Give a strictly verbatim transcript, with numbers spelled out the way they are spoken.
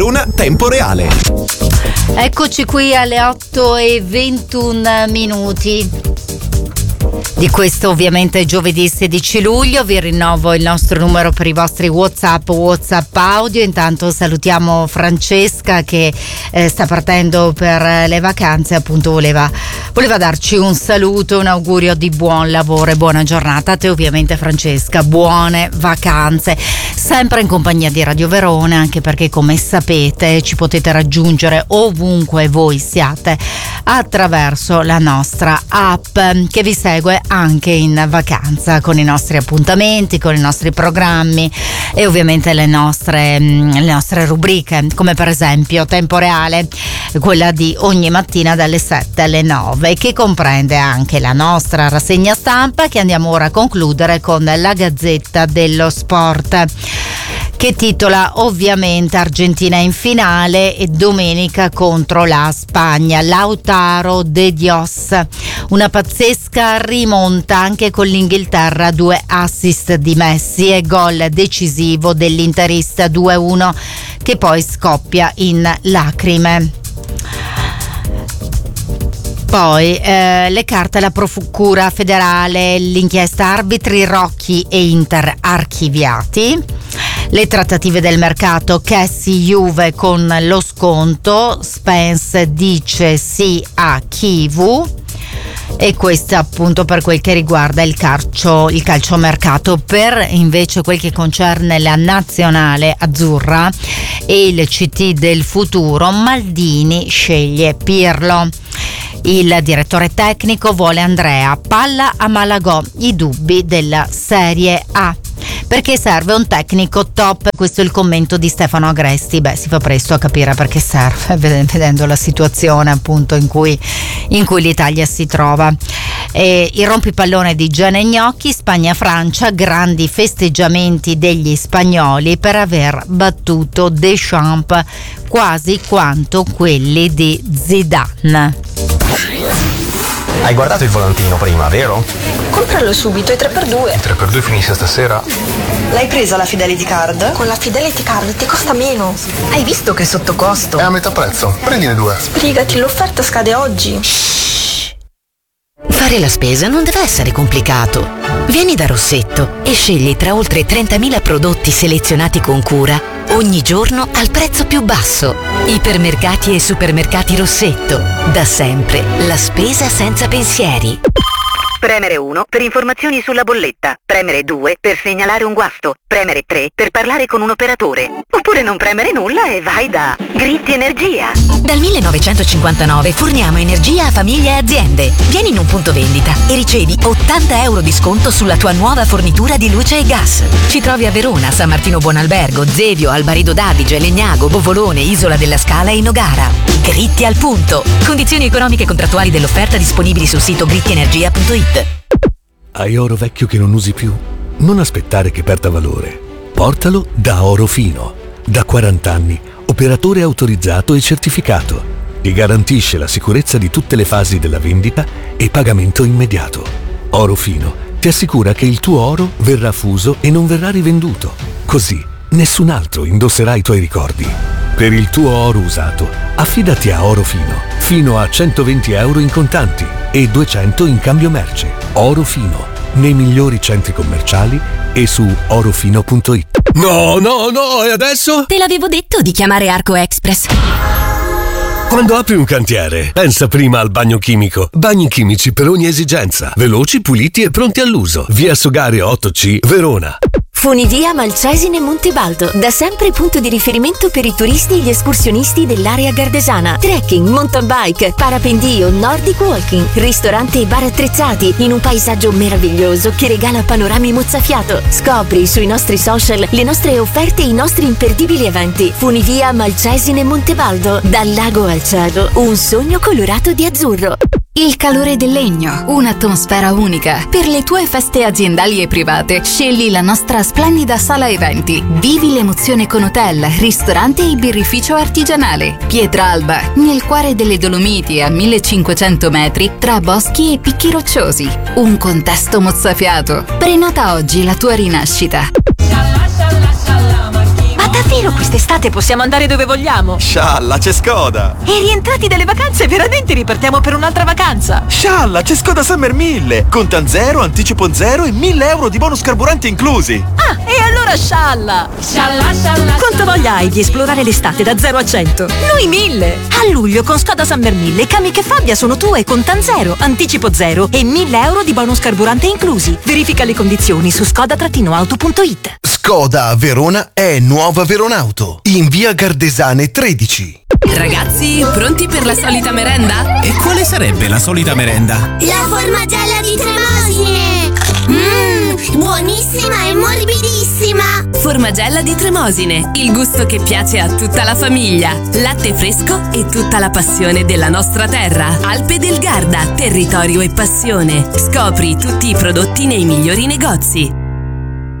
Una tempo reale. Eccoci qui alle otto e ventuno minuti. Di questo ovviamente giovedì sedici luglio. Vi rinnovo il nostro numero per i vostri WhatsApp WhatsApp audio. Intanto salutiamo Francesca che eh, sta partendo per le vacanze, appunto voleva, voleva darci un saluto, un augurio di buon lavoro e buona giornata. A te ovviamente Francesca, buone vacanze, sempre in compagnia di Radio Verona, anche perché come sapete ci potete raggiungere ovunque voi siate attraverso la nostra app che vi segue anche in vacanza con i nostri appuntamenti, con i nostri programmi e ovviamente le nostre, le nostre rubriche, come per esempio Tempo Reale, quella di ogni mattina dalle sette alle nove, che comprende anche la nostra rassegna stampa che andiamo ora a concludere con la Gazzetta dello Sport, che titola ovviamente Argentina in finale e domenica contro la Spagna. Lautaro De Dios, una pazzesca rimonta anche con l'Inghilterra, due assist di Messi e gol decisivo dell'interista due a uno che poi scoppia in lacrime. Poi eh, le carte alla Procura federale, l'inchiesta arbitri, Rocchi e Inter archiviati. Le trattative del mercato, Kessi Juve con lo sconto, Spence dice sì a Chivu. E questo appunto per quel che riguarda il calcio, il calciomercato. Per invece quel che concerne la nazionale azzurra e il C T del futuro, Maldini sceglie Pirlo. Il direttore tecnico vuole Andrea, palla a Malagò, i dubbi della Serie A. Perché serve un tecnico top? Questo è il commento di Stefano Agresti. Beh, si fa presto a capire perché serve, vedendo la situazione appunto in cui, in cui l'Italia si trova. E il rompipallone di Gianni Gnocchi, Spagna-Francia, grandi festeggiamenti degli spagnoli per aver battuto Deschamps quasi quanto quelli di Zidane. Hai guardato il volantino prima, vero? Compralo subito, è tre per due. Il tre per due finisce stasera? L'hai presa la Fidelity Card? Con la Fidelity Card ti costa meno. Hai visto che è sotto costo? È a metà prezzo, prendine due. Sbrigati, l'offerta scade oggi. Fare la spesa non deve essere complicato. Vieni da Rossetto e scegli tra oltre trentamila prodotti selezionati con cura ogni giorno al prezzo più basso. Ipermercati e supermercati Rossetto. Da sempre la spesa senza pensieri. Premere uno per informazioni sulla bolletta. Premere due per segnalare un guasto. Premere tre per parlare con un operatore. Oppure non premere nulla e vai da Gritti Energia. Dal millenovecentocinquantanove forniamo energia a famiglie e aziende. Vieni in un punto vendita e ricevi ottanta euro di sconto sulla tua nuova fornitura di luce e gas. Ci trovi a Verona, San Martino Buonalbergo, Zevio, Albarido d'Adige, Legnago, Bovolone, Isola della Scala e Nogara. Gritti al punto. Condizioni economiche e contrattuali dell'offerta disponibili sul sito gritti energia punto it. Hai oro vecchio che non usi più? Non aspettare che perda valore. Portalo da Oro Fino. Da quaranta anni, operatore autorizzato e certificato. Ti garantisce la sicurezza di tutte le fasi della vendita e pagamento immediato. Oro Fino ti assicura che il tuo oro verrà fuso e non verrà rivenduto. Così nessun altro indosserà i tuoi ricordi. Per il tuo oro usato, affidati a Oro Fino, fino a centoventi euro in contanti e duecento in cambio merce. Oro Fino, nei migliori centri commerciali e su orofino punto it. No, no, no, e adesso? Te l'avevo detto di chiamare Arco Express. Quando apri un cantiere, pensa prima al bagno chimico. Bagni chimici per ogni esigenza. Veloci, puliti e pronti all'uso. Via Sogario otto C, Verona. Funivia Malcesine Montebaldo, da sempre punto di riferimento per i turisti e gli escursionisti dell'area gardesana. Trekking, mountain bike, parapendio, nordic walking, ristorante e bar attrezzati in un paesaggio meraviglioso che regala panorami mozzafiato. Scopri sui nostri social le nostre offerte e i nostri imperdibili eventi. Funivia Malcesine Montebaldo, dal lago al cielo, un sogno colorato di azzurro. Il calore del legno, un'atmosfera unica. Per le tue feste aziendali e private, scegli la nostra splendida sala eventi. Vivi l'emozione con hotel, ristorante e birrificio artigianale. Pietralba, nel cuore delle Dolomiti a millecinquecento metri tra boschi e picchi rocciosi. Un contesto mozzafiato. Prenota oggi la tua rinascita. A te Davvero quest'estate possiamo andare dove vogliamo? Scialla, c'è Skoda! E rientrati dalle vacanze veramente ripartiamo per un'altra vacanza? Scialla, c'è Skoda Summer mille! Contan zero, anticipo zero e mille euro di bonus carburanti inclusi! Ah, e allora scialla! Scialla, scialla! Quanta voglia hai di esplorare l'estate da zero a cento? Noi mille! A luglio con Skoda Summer mille, Kamiq e Fabia sono tue con Contan zero, anticipo zero e mille euro di bonus carburante inclusi. Verifica le condizioni su skoda auto punto it. Skoda a Verona è Nuova Veronauto, in via Gardesane tredici. Ragazzi, pronti per la solita merenda? E quale sarebbe la solita merenda? La formagella di Tremosine! Mmm, buonissima e morbidissima! Formagella di Tremosine, il gusto che piace a tutta la famiglia. Latte fresco e tutta la passione della nostra terra. Alpe del Garda, territorio e passione. Scopri tutti i prodotti nei migliori negozi.